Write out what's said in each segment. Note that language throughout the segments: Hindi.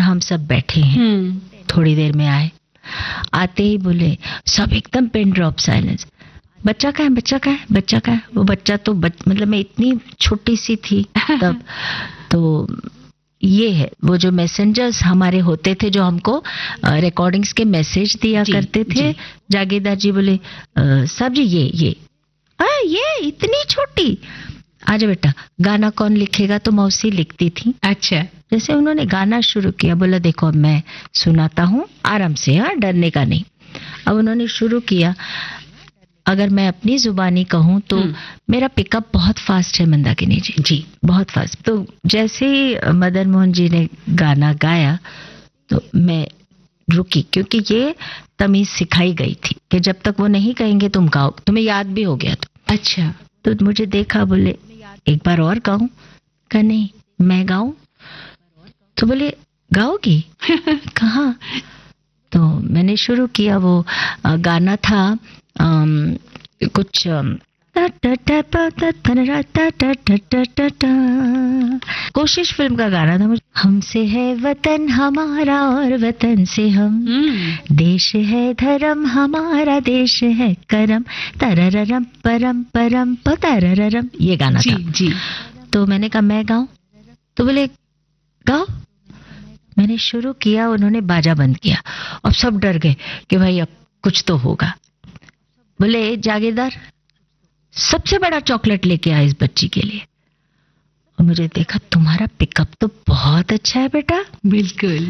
हम सब बैठे हैं। थोड़ी देर में आते ही बोले सब एकदम पिन ड्रॉप साइलेंस। बच्चा कहाँ है, बच्चा कहाँ है, बच्चा कहाँ है? वो बच्चा तो मतलब मैं इतनी छोटी सी थी तब। तो ये है वो जो मैसेंजर्स हमारे होते थे जो हमको रिकॉर्डिंग्स के मैसेज दिया करते थे। जागीरदार जी बोले साहब जी ये इतनी छोटी, आजा बेटा गाना कौन लिखेगा? तो मौसी लिखती थी। अच्छा। जैसे उन्होंने गाना शुरू किया, बोला देखो अब मैं सुनाता हूँ आराम से, हाँ डरने का नहीं। अब उन्होंने शुरू किया। अगर मैं अपनी जुबानी कहूँ तो मेरा पिकअप बहुत फास्ट है मंदाकिनी जी, बहुत फास्ट। तो जैसे ही मदन मोहन जी ने गाना गाया तो मैं रुकी, क्योंकि ये तमीज सिखाई गई थी कि जब तक वो नहीं कहेंगे तुम गाओ, तुम्हें याद भी हो गया तो। अच्छा। तो मुझे देखा, बोले एक बार और गाऊं? कहा नहीं, मैं गाऊं? तो बोले गाओगी? कहाँ? तो मैंने शुरू किया। वो गाना था कुछ कोशिश फिल्म का गाना था। हमसे है वतन हमारा और वतन से हम, देश है धर्म हमारा देश है करम, तरररम परम परम तरररम, ये गाना था जी। तो मैंने कहा मैं गाऊं? तो बोले गाओ। मैंने शुरू किया, उन्होंने बाजा बंद किया। अब सब डर गए कि भाई अब कुछ तो होगा। बोले जागीरदार सबसे बड़ा चॉकलेट लेके आए इस बच्ची के लिए। और मुझे देखा तुम्हारा पिकअप तो बहुत अच्छा है बेटा। बिल्कुल।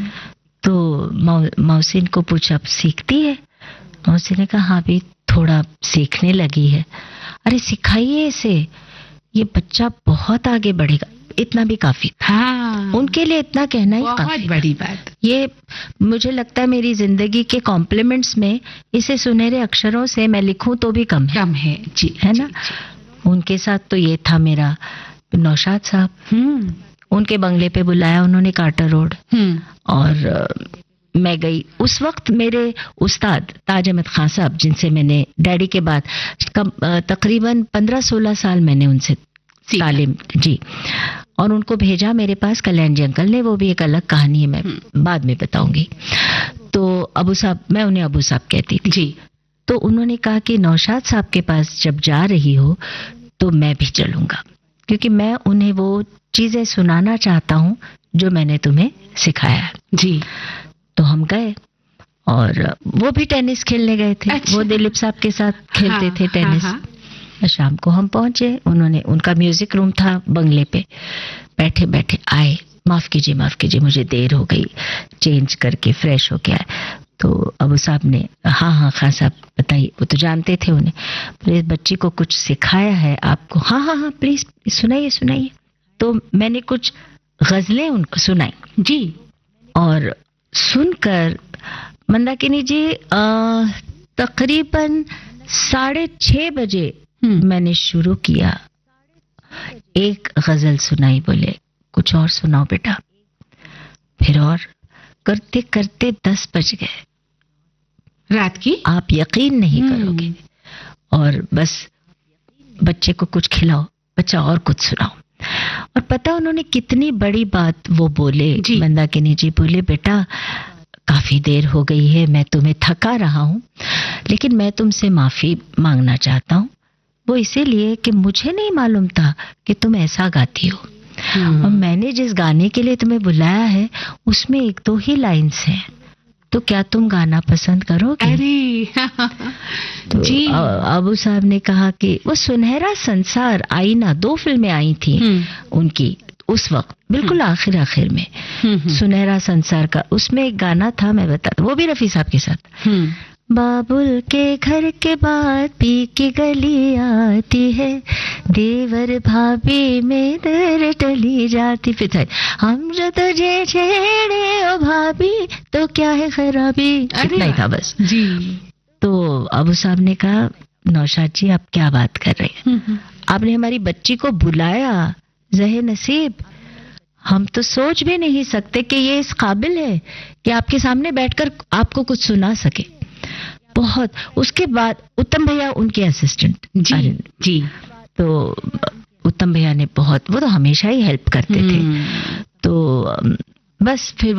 तो मौसी को पूछा अब सीखती है? मौसी ने कहा हाँ भी थोड़ा सीखने लगी है। अरे सिखाइए इसे, ये बच्चा बहुत आगे बढ़ेगा। इतना भी काफी था। हाँ, उनके लिए इतना कहना ही काफी, बहुत बड़ी बात। ये मुझे लगता है मेरी जिंदगी के कॉम्प्लीमेंट्स में इसे सुनहरे अक्षरों से मैं लिखूं तो भी कम है जी, है ना। उनके साथ तो ये था मेरा। नौशाद साहब, उनके बंगले पे बुलाया उन्होंने, कार्टर रोड, और मैं गई। उस वक्त मेरे उस्ताद ताज अहमद खान साहब, जिनसे मैंने डैडी के बाद तकरीबन 15-16 साल मैंने उनसे तालीम जी, और उनको भेजा मेरे पास कल्याण जी अंकल ने। वो भी एक अलग कहानी है, मैं बाद में बताऊंगी। तो अबू साहब, मैं उन्हें अबू साहब कहती थी जी। तो उन्होंने कहा कि नौशाद साहब के पास जब जा रही हो तो मैं भी चलूंगा, क्योंकि मैं उन्हें वो चीजें सुनाना चाहता हूँ जो मैंने तुम्हें सिखाया जी। तो हम गए, और वो भी टेनिस खेलने गए थे। अच्छा। वो दिलीप साहब के साथ खेलते थे टेनिस। शाम को हम पहुंचे, उनका म्यूजिक रूम था बंगले पे। बैठे बैठे आए, माफ कीजिए मुझे देर हो गई, चेंज करके फ्रेश होके आए। तो अबू साहब ने हाँ खान साहब बताइए, वो तो जानते थे उन्हें। प्लीज बच्ची को कुछ सिखाया है आपको? हाँ प्लीज सुनाइए। तो मैंने कुछ गजलें उनको सुनाई जी, और सुनकर मंदाकिनी जी तकरीबन 6:30 बजे मैंने शुरू किया। एक गजल सुनाई, बोले कुछ और सुनाओ बेटा। फिर और करते करते 10 बज गए रात की। आप यकीन नहीं करोगे। और बस बच्चे को कुछ खिलाओ, बच्चा और कुछ सुनाओ। और पता उन्होंने कितनी बड़ी बात वो बोले, मंदाकिनी जी बोले बेटा काफी देर हो गई है, मैं तुम्हें थका रहा हूं, लेकिन मैं तुमसे माफी मांगना चाहता हूं। वो इसीलिए कि मुझे नहीं मालूम था कि तुम ऐसा गाती हो, और मैंने जिस गाने के लिए तुम्हें बुलाया है उसमें 1-2 ही लाइन्स हैं, तो क्या तुम गाना पसंद करोगे? अरे तो जी। अबू साहब ने कहा कि वो सुनहरा संसार, आईना, 2 फिल्में आई थी उनकी उस वक्त, बिल्कुल आखिर में। सुनहरा संसार का उसमें एक गाना था, मैं बताता, वो भी रफी साहब के साथ। बाबुल के घर के बाद पी की गली आती है, देवर भाभी में दर टली जाती। फिर हम जो तुझे छेड़े ओ भाभी तो क्या है खराबी, इतना ही था बस जी। तो अबू साहब ने कहा नौशाद जी आप क्या बात कर रहे हैं, आपने हमारी बच्ची को बुलाया, ज़हे नसीब, हम तो सोच भी नहीं सकते कि ये इस काबिल है कि आपके सामने बैठकर आपको कुछ सुना सके। बहुत। उसके बाद उत्तम भैया उनके असिस्टेंट जी, तो उत्तम भैया ने बहुत, वो तो हमेशा ही हेल्प करते थे। तो बस फिर